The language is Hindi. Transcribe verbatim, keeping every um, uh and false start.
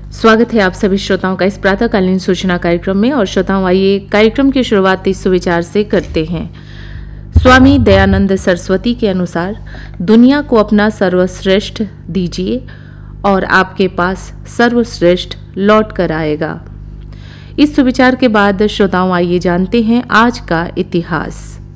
स्वागत है आप सभी श्रोताओं का इस प्रातःकालीन सूचना कार्यक्रम में। और श्रोताओं, आइए कार्यक्रम की शुरुआत इस सुविचार से करते हैं। स्वामी दयानंद सरस्वती के अनुसार दुनिया को अपना सर्वश्रेष्ठ दीजिए और आपके पास सर्वश्रेष्ठ लौट कर आएगा। इस सुविचार के बाद श्रोताओं, आइए जानते हैं आज का इतिहास।